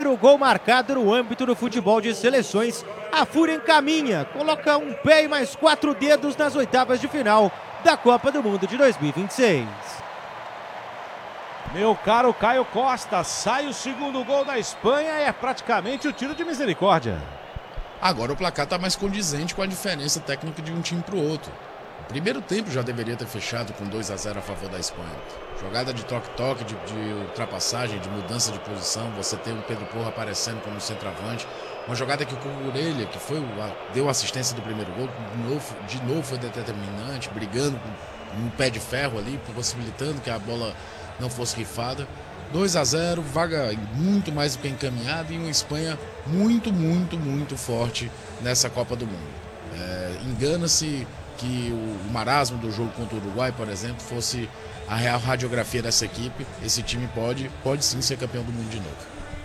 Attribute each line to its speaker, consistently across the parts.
Speaker 1: primeiro gol marcado no âmbito do futebol de seleções. A Fúria encaminha, coloca um pé e mais 4 dedos nas oitavas de final da Copa do Mundo de 2026.
Speaker 2: Meu caro Caio Costa, sai o segundo gol da Espanha, é praticamente o tiro de misericórdia.
Speaker 3: Agora o placar está mais condizente com a diferença técnica de um time para o outro. O primeiro tempo já deveria ter fechado com 2-0 a favor da Espanha. Jogada de toque-toque, de ultrapassagem, de mudança de posição. Você tem o Pedro Porro aparecendo como centroavante. Uma jogada que o Cucurella, que deu assistência do primeiro gol, de novo foi determinante, brigando com um pé de ferro ali, possibilitando que a bola não fosse rifada. 2-0, vaga muito mais do que encaminhada, e uma Espanha muito, muito, muito forte nessa Copa do Mundo. Engana-se que o marasmo do jogo contra o Uruguai, por exemplo, fosse a real radiografia dessa equipe. Esse time pode sim ser campeão do mundo de novo.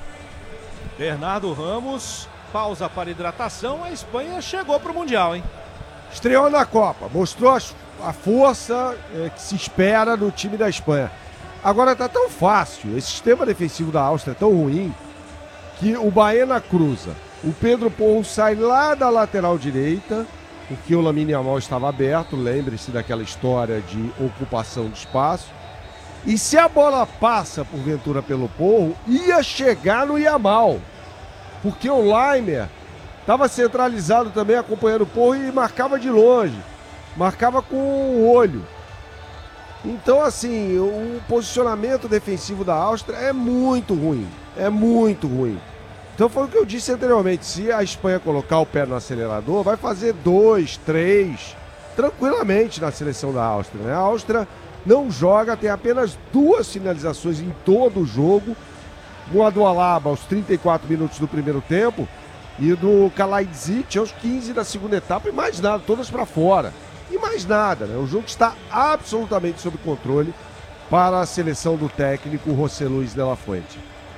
Speaker 2: Bernardo Ramos, pausa para hidratação, a Espanha chegou para o Mundial, hein?
Speaker 4: Estreou na Copa, mostrou a força que se espera no time da Espanha. Agora tá tão fácil, esse sistema defensivo da Áustria é tão ruim, que o Baena cruza. O Pedro Porro sai lá da lateral direita, porque o Lamine Yamal estava aberto, lembre-se daquela história de ocupação de espaço. E se a bola passa, porventura, pelo Porro, ia chegar no Yamal, porque o Laimer estava centralizado também, acompanhando o Porro, e marcava de longe, marcava com o olho. Então, assim, o posicionamento defensivo da Áustria é muito ruim. É muito ruim. Então foi o que eu disse anteriormente. Se a Espanha colocar o pé no acelerador, vai fazer 2, 3, tranquilamente na seleção da Áustria, né? A Áustria não joga, tem apenas 2 finalizações em todo o jogo. Uma do Alaba aos 34 minutos do primeiro tempo e do Kalajdzic aos 15 da segunda etapa, e mais nada, todas para fora. E mais nada, né? O jogo está absolutamente sob controle para a seleção do técnico José Luis de la Fuente.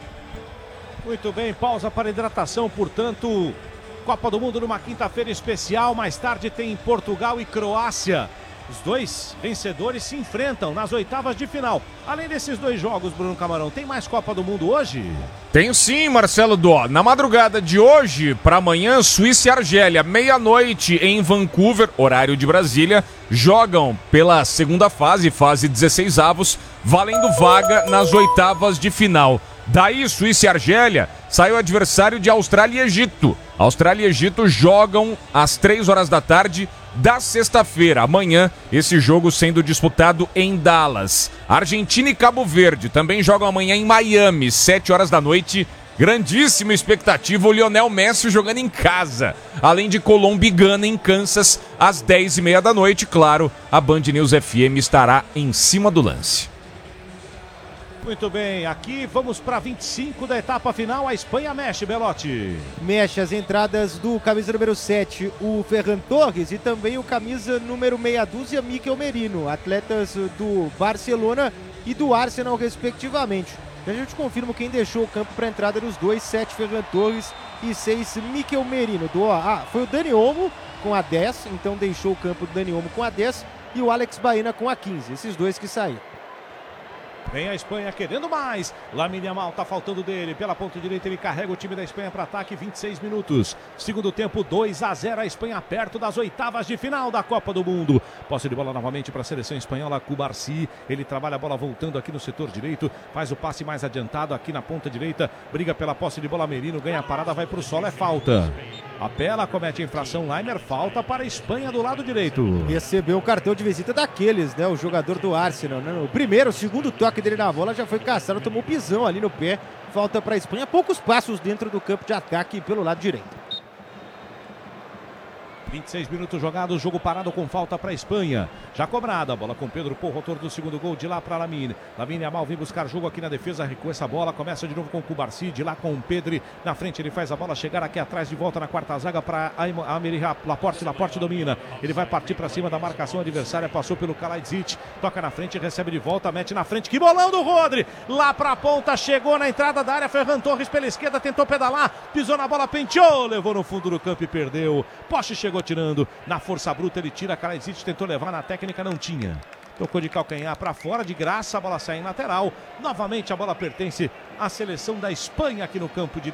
Speaker 2: Muito bem, pausa para hidratação, portanto, Copa do Mundo numa quinta-feira especial. Mais tarde tem Portugal e Croácia. Os dois vencedores se enfrentam nas oitavas de final. Além desses 2 jogos, Bruno Camarão, tem mais Copa do Mundo hoje?
Speaker 5: Tenho sim, Marcelo Dó. Na madrugada de hoje para amanhã, Suíça e Argélia, meia-noite em Vancouver, horário de Brasília, jogam pela segunda fase 16avos, valendo vaga nas oitavas de final. Daí, Suíça e Argélia, sai o adversário de Austrália e Egito. Austrália e Egito jogam às 3 horas da tarde da sexta-feira. Amanhã, esse jogo sendo disputado em Dallas. Argentina e Cabo Verde também jogam amanhã em Miami, 7 horas da noite. Grandíssima expectativa, o Lionel Messi jogando em casa. Além de Colômbia e Gana em Kansas, às 10h30 da noite. Claro, a Band News FM estará em cima do lance.
Speaker 2: Muito bem, aqui vamos para 25 da etapa final. A Espanha mexe, Belotti.
Speaker 1: Mexe as entradas do camisa número 7, o Ferran Torres, e também o camisa número meia dúzia, Mikel Merino, atletas do Barcelona e do Arsenal, respectivamente. A gente confirma quem deixou o campo para a entrada dos dois: 7 Ferran Torres e 6 Mikel Merino. Foi o Dani Olmo com a 10, então deixou o campo do Dani Olmo com a 10 e o Alex Baena com a 15. Esses dois que saíram.
Speaker 2: Vem a Espanha querendo mais. Lamine Yamal, tá faltando dele. Pela ponta direita ele carrega o time da Espanha para ataque. 26 minutos. Segundo tempo, 2-0. A Espanha perto das oitavas de final da Copa do Mundo. Posse de bola novamente para a seleção espanhola. Cubarsí. Ele trabalha a bola voltando aqui no setor direito. Faz o passe mais adiantado aqui na ponta direita. Briga pela posse de bola. Merino ganha a parada, vai para o solo. É falta. Apela, comete a infração. Laimer, falta para a Espanha do lado direito.
Speaker 1: Recebeu o cartão de visita daqueles, né? O jogador do Arsenal, né? O primeiro, o segundo toque dele na bola já foi caçado, tomou pisão ali no pé. Falta para a Espanha, poucos passos dentro do campo de ataque pelo lado direito.
Speaker 2: 26 minutos jogados, jogo parado com falta para a Espanha. Já cobrada, a bola com Pedro Porro, autor do segundo gol, de lá para Lamine. Lamine Yamal vem buscar jogo aqui na defesa, recua essa bola, começa de novo com o Cubarsí, de lá com o Pedri. Na frente ele faz a bola chegar aqui atrás, de volta na quarta zaga para Aymeri Laporte domina. Ele vai partir para cima da marcação adversária, passou pelo Kalajdzic, toca na frente, recebe de volta, mete na frente. Que bolão do Rodri! Lá para a ponta, chegou na entrada da área, Ferran Torres pela esquerda, tentou pedalar, pisou na bola, penteou, levou no fundo do campo e perdeu. Poste chegou tirando, na força bruta ele tira, Kalajdzic tentou levar na técnica, não tinha. Tocou de calcanhar para fora, de graça, a bola sai em lateral. Novamente a bola pertence à seleção da Espanha aqui no campo de